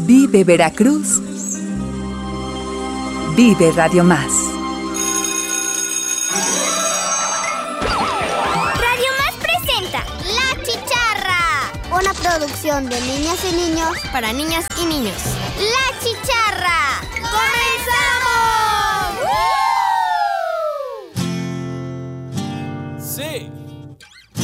Vive Veracruz. Vive Radio Más. Radio Más presenta La Chicharra, una producción de niñas y niños para niñas y niños. La Chicharra.